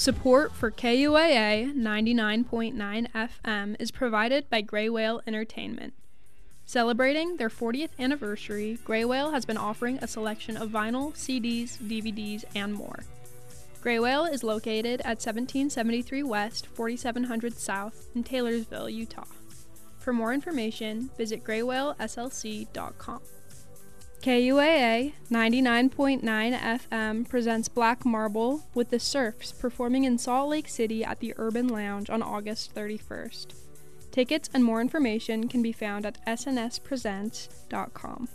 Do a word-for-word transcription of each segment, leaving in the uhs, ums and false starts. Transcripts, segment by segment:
Support for K U A A ninety-nine point nine F M is provided by Gray Whale Entertainment. Celebrating their fortieth anniversary, Gray Whale has been offering a selection of vinyl, C Ds, D V Ds, and more. Gray Whale is located at seventeen seventy-three West, forty-seven hundred South in Taylorsville, Utah. For more information, visit gray whale s l c dot com. K U A A ninety-nine point nine F M presents Black Marble with the Surfs performing in Salt Lake City at the Urban Lounge on August thirty-first. Tickets and more information can be found at s n s presents dot com.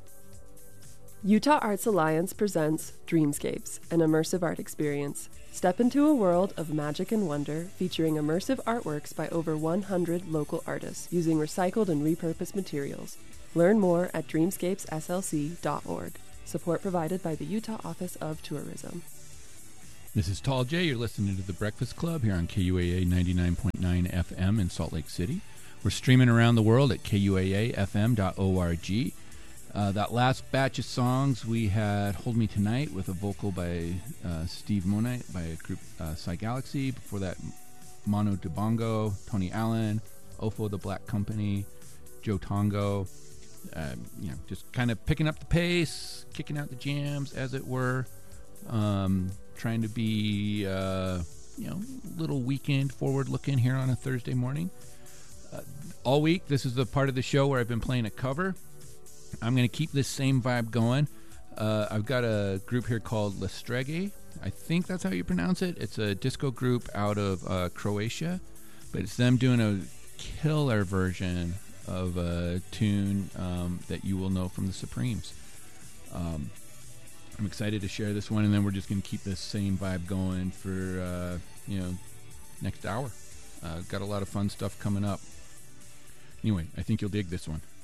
Utah Arts Alliance presents Dreamscapes, an immersive art experience. Step into a world of magic and wonder featuring immersive artworks by over one hundred local artists using recycled and repurposed materials. Learn more at dreamscapes s l c dot org. Support provided by the Utah Office of Tourism. This is Tall J. You're listening to The Breakfast Club here on K U A A ninety-nine point nine F M in Salt Lake City. We're streaming around the world at k u a a f m dot org. Uh, that last batch of songs, we had Hold Me Tonight with a vocal by uh, Steve Monite by a group uh, Psy Galaxy. Before that, Mono DeBongo, Tony Allen, Ofo the Black Company, Joe Tongo. Uh, you know, just kind of picking up the pace, kicking out the jams, as it were. Um, trying to be, uh, you know, a little weekend forward-looking here on a Thursday morning. Uh, all week, this is the part of the show where I've been playing a cover. I'm going to keep this same vibe going. Uh, I've got a group here called Lestrege. I think that's how you pronounce it. It's a disco group out of uh, Croatia, but it's them doing a killer version of a tune um, that you will know from the Supremes. Um, I'm excited to share this one, and then we're just going to keep this same vibe going for, uh, you know, next hour. Uh, got a lot of fun stuff coming up. Anyway, I think you'll dig this one.